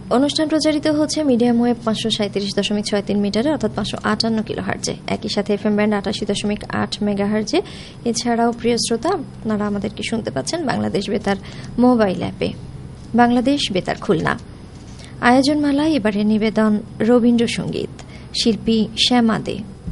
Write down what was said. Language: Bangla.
অনুষ্ঠান প্রচারিত হচ্ছে মিডিয়াম ওয়েভ 537.63 মিটারে অর্থাৎ 558 কিলোহার্জে, একই সাথে এফএম ব্যান্ড 88.8 মেগাহার্জে। এছাড়াও প্রিয় শ্রোতা, আপনারা আমাদেরকে শুনতে পাচ্ছেন বাংলাদেশ বেতার মোবাইল অ্যাপে। বাংলাদেশ বেতার খুলনা আয়োজনমালায় এবারে নিবেদন রবীন্দ্রসঙ্গীত, শিল্পী শ্যামা দে।